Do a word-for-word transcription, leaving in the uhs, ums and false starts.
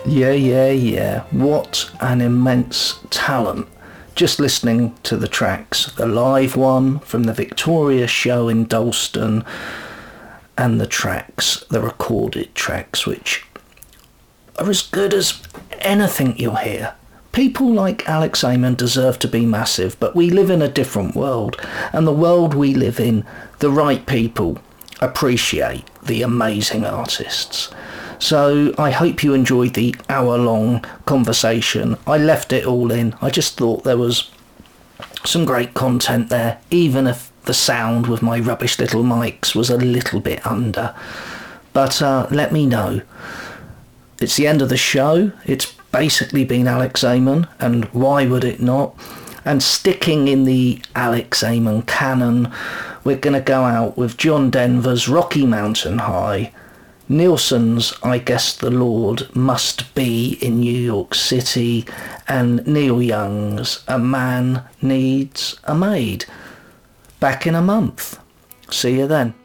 Yeah, yeah, yeah. What an immense talent. Just listening to the tracks, the live one from the Victoria show in Dalston, and the tracks, the recorded tracks, which are as good as anything you'll hear. People like Alex Amon deserve to be massive, but we live in a different world, and the world we live in, the right people appreciate the amazing artists. So I hope you enjoyed the hour-long conversation. I left it all in. I just thought there was some great content there, even if the sound with my rubbish little mics was a little bit under. But uh, let me know. It's the end of the show. It's basically been Alex Amon, and why would it not? And sticking in the Alex Amon canon, we're going to go out with John Denver's Rocky Mountain High, Nilsson's I Guess the Lord Must Be in New York City, and Neil Young's A Man Needs a Maid. Back in a month. See you then.